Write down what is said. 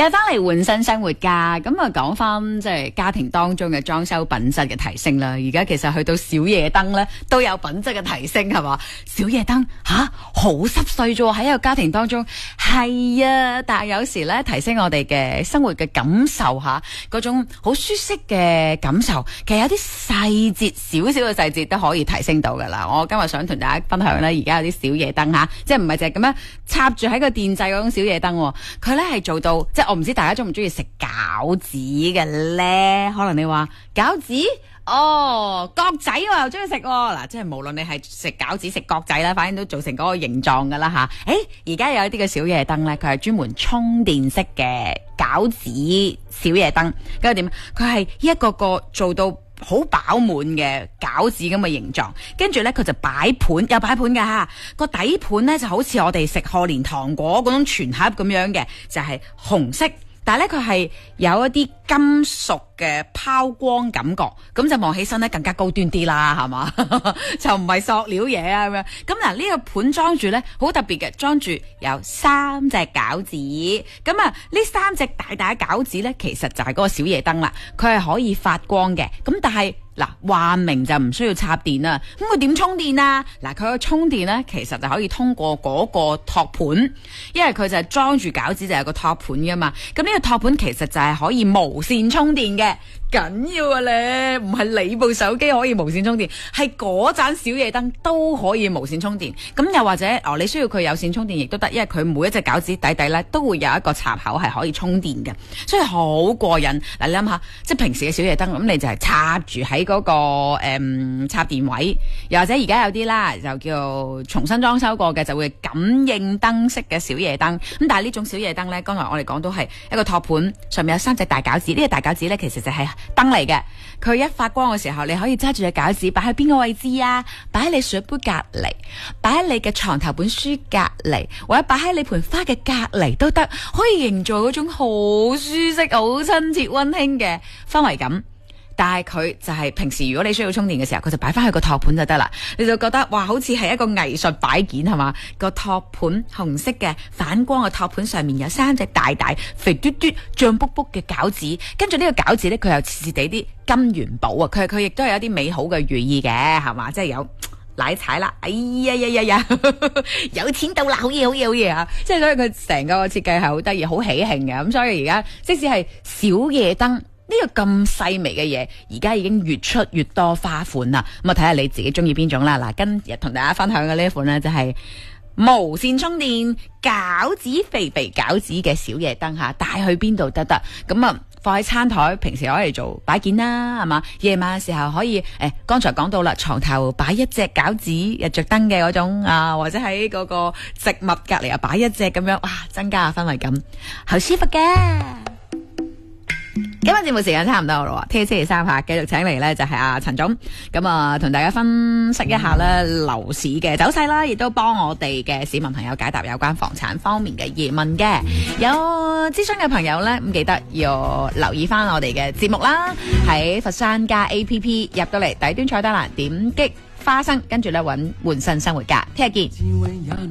又翻嚟換新生活家，咁啊講翻即係家庭當中嘅裝修品質嘅提升啦。而家其實去到小夜燈咧都有品質嘅提升係嘛？小夜燈好濕碎啫喎，喺一個家庭當中係啊，但係有時咧提升我哋嘅生活嘅感受嗰種好舒適嘅感受，其實有啲細節少少嘅細節都可以提升到噶啦。我今日想同大家分享咧，而家有啲小夜燈即係唔係淨係咁樣插住喺個電掣嗰種小夜燈，佢咧係做到即係我唔知大家中唔中意食餃子嘅咧？可能你話餃子角仔我又中意食嗱，即係無論你係食餃子食角仔啦，反正都做成嗰個形狀噶啦吓。而家有一啲嘅小夜燈咧，佢係專門充電式嘅餃子小夜燈，咁點？佢係一個個做到好飽滿嘅餃子咁嘅形狀，跟住咧佢就擺盤，有擺盤噶個底盤咧就好似我哋食賀年糖果嗰種全盒咁樣嘅，就係紅色。但係咧佢係有一啲金屬嘅拋光感覺，咁就望起身咧更加高端啲啦，係嘛？就唔係塑料嘢咁樣。咁嗱呢個盤裝住咧好特別嘅，裝住有3隻餃子。咁呢3隻大大嘅餃子咧，其實就係嗰個小夜燈啦。佢係可以發光嘅。咁但係話明就唔需要插電啦。咁佢點充電啊？佢個充電咧，其實就可以通過嗰個托盤，因為佢就係裝住餃子就有個托盤噶嘛。咁呢個托盤其實就係可以無線充電嘅。緊要啊你，唔係你部手機可以無線充電，係嗰盞小夜燈都可以無線充電。咁又或者你需要佢有線充電亦都得，因為佢每一隻餃子底咧都會有一個插口係可以充電嘅，所以好過癮。你諗下，即係平時嘅小夜燈咁，你就係插住喺嗰個插電位，又或者而家有啲啦，就叫重新裝修過嘅，就會感應燈式嘅小夜燈。咁但係呢種小夜燈咧，剛才我哋講到係一個托盤，上面有3隻大餃子。呢個大餃子咧，其實就係燈嚟嘅，佢一發光嘅時候，你可以揸住隻餃子擺喺邊個位置啊？擺喺你水杯隔籬，擺喺你嘅床頭本書隔籬，或者擺喺你盆花嘅隔籬都得，可以營造嗰種好舒適、好親切、溫馨嘅氛圍感。但係佢就係平時如果你需要充電嘅時候，佢就擺翻去個托盤就得啦。你就覺得哇，好似係一個藝術擺件係嘛？個托盤紅色嘅反光嘅托盤上面有3隻大大肥嘟嘟脹卜卜嘅餃子，跟住呢個餃子咧，佢又似似地啲金元寶啊！佢亦都有一啲美好嘅寓意嘅，係嘛？即係有奶踩啦，哎呀呀呀呀，有錢到啦，好嘢好嘢好嘢啊！即係所以佢成個設計係好得意、好喜慶嘅。咁所以而家即使係小夜燈呢個咁細微嘅嘢，而家已經越出越多花款啦。咁啊，睇下你自己中意邊種啦。嗱，今日同大家分享嘅呢一款呢，就係無線充電餃子肥肥餃子嘅小夜燈帶去邊度得得。咁啊，放喺餐台，平時可以做擺件啦，係嘛？夜晚嘅時候可以剛才講到啦，床頭擺一隻餃子日着燈嘅嗰種啊，或者喺嗰個植物隔籬又擺一隻咁樣，哇，增加下氛圍感，好舒服嘅。今日節目時間差唔多啦，聽日星期3繼續請嚟咧就係阿陳總，咁啊同大家分析一下咧樓市嘅走勢啦，亦都幫我哋嘅市民朋友解答有關房產方面嘅疑問嘅。有諮詢嘅朋友咧，咁記得要留意翻我哋嘅節目啦，喺佛山家 APP 入到嚟底端菜單欄點擊花生，跟住咧揾換新生活家，聽日見。